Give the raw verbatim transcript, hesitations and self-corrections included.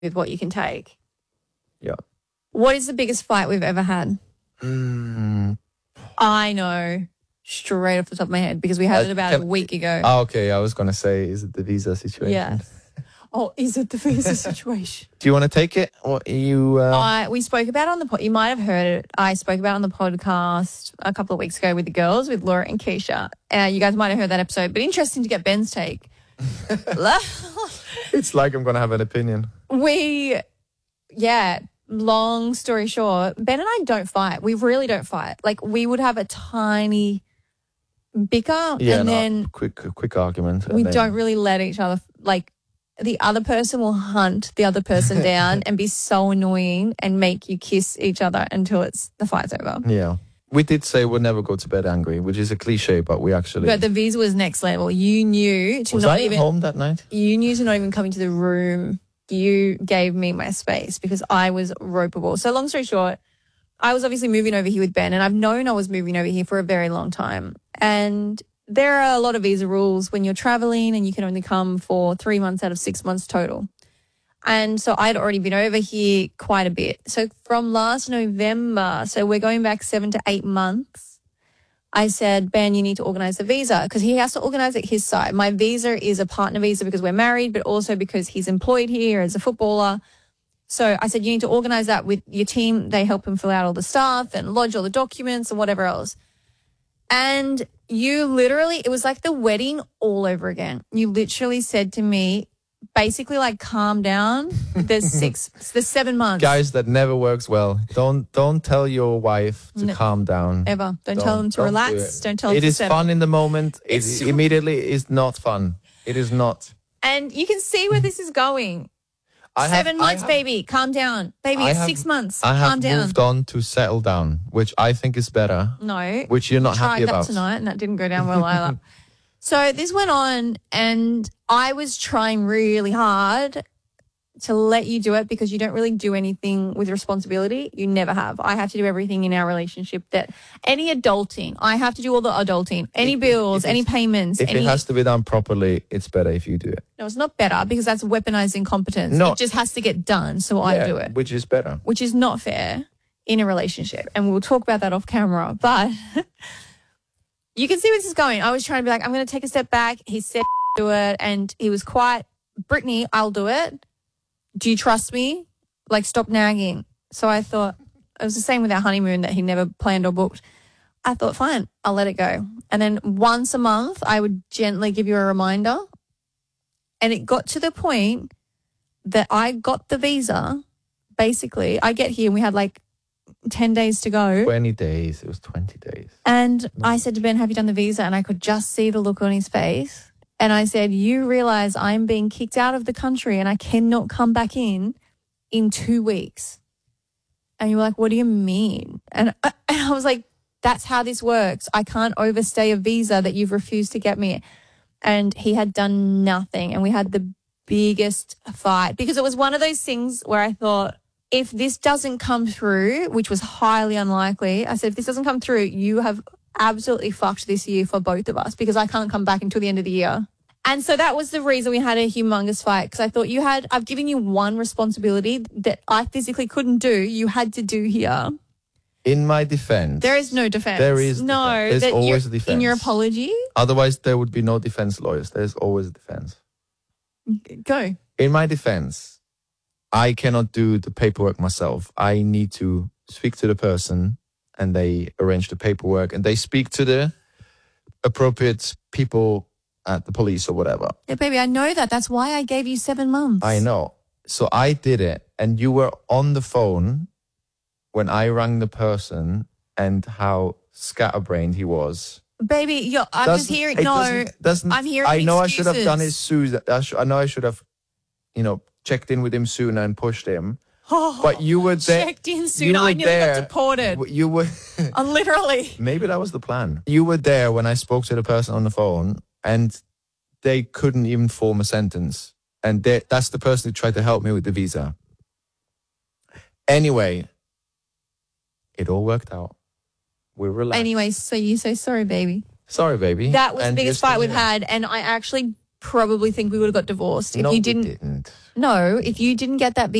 with what you can take. Yeah. What is the biggest fight we've ever had? Mm. I know straight off the top of my head because we had Uh, it about can- a week ago. Ah, okay, I was going to say, is it the visa situation? Yes. Oh, is it the visa situation? Do you want to take it? Or you? Uh... I we spoke about it on the pod. You might have heard it. I spoke about it on the podcast a couple of weeks ago with the girls, with Laura and Keisha. Uh, you guys might have heard that episode, but interesting to get Ben's take. It's like I'm going to have an opinion. We, yeah, long story short, Ben and I don't fight. We really don't fight. Like, we would have a tiny bicker Yeah, and no, then quick, quick argument. and we then- don't really let each other, like, the other person will hunt the other person down and be so annoying and make you kiss each other until it's the fight's over. Yeah. We did say we'll never go to bed angry, which is a cliche, but we actually... But the visa was next level. You knew to was not I even... at home that night? You knew to not even come into the room. You gave me my space because I was ropeable. So long story short, I was obviously moving over here with Ben, and I've known I was moving over here for a very long time. And there are a lot of visa rules when you're traveling and you can only come for three months out of six months total. And so I'd already been over here quite a bit. So from last November, so we're going back seven to eight months, I said, Ben, you need to organise the visa because he has to organise it his side. My visa is a partner visa because we're married, but also because he's employed here as a footballer. So I said, you need to organise that with your team. They help him fill out all the stuff and lodge all the documents and whatever else. And you literally, it was like the wedding all over again. You literally said to me, basically like, calm down. There's six, there's seven months. Guys, that never works well. Don't don't tell your wife to No. calm down. Ever. Don't, tell them to don't relax. do it. Don't tell them It to is settle. fun in the moment. It It's so- immediately is not fun. It is not. And you can see where this is going. I have- Seven I months, have- baby. Calm down. Baby, I it's have- six months. I have Calm down. moved on to settle down, which I think is better. No. Which you're not tried happy that about. tonight and that didn't go down well either. So this went on and I was trying really hard to let you do it because you don't really do anything with responsibility. You never have. I have to do everything in our relationship that any adulting, I have to do all the adulting, any If- bills, if any it's- payments. If any, it has to be done properly, it's better if you do it. no, it's not better because that's weaponized incompetence. No. It just has to get done. So I Yeah, do it. which is better. Which is not fair in a relationship. And we'll talk about that off camera. But you can see where this is going. I was trying to be like, I'm going to take a step back. He said do it. And he was quite, Brittany, I'll do it. Do you trust me? Like, stop nagging. So I thought, it was the same with our honeymoon that he never planned or booked. I thought, fine, I'll let it go. And then once a month, I would gently give you a reminder. And it got to the point that I got the visa. Basically, I get here and we had like ten days to go. twenty days. It was twenty days. And I said to Ben, have you done the visa? And I could just see the look on his face. And I said, you realize I'm being kicked out of the country and I cannot come back in in two weeks. And you were like, what do you mean? And I, and I was like, that's how this works. I can't overstay a visa that you've refused to get me. And he had done nothing. And we had the biggest fight because it was one of those things where I thought, if this doesn't come through, which was highly unlikely, I said, if this doesn't come through, you have absolutely fucked this year for both of us because I can't come back until the end of the year. And so that was the reason we had a humongous fight because I thought you had, I've given you one responsibility that I physically couldn't do, you had to do here. In my defense. There is no defense. There is no. defense. There's that always you're- a defense. In your apology, Otherwise, there would be no defense lawyers. There's always a defense. go. In my defense, I cannot do the paperwork myself. I need to speak to the person and they arrange the paperwork and they speak to the appropriate people at the police or whatever. Yeah, baby, I know that. That's why I gave you seven months. I know. So I did it and you were on the phone when I rang the person and how scatterbrained he was. Baby, you're, I'm just Doesn't- hearing, it no, doesn't- doesn't- I'm hearing I know I should have done it excuses. soon. I, sh- I know I should have, you know, checked in with him sooner and pushed him. Oh, But you were there. checked in you sooner. were I nearly there. got deported. You were. Uh, literally. Maybe that was the plan. You were there when I spoke to the person on the phone, and they couldn't even form a sentence. And they, that's the person who tried to help me with the visa. Anyway, it all worked out. We're relaxed. Anyway, so you say sorry, baby. Sorry, baby. That was And the biggest you're fight still we've here. had, and I actually probably think we would have got divorced if no, you we didn't. didn't. No, if you didn't get that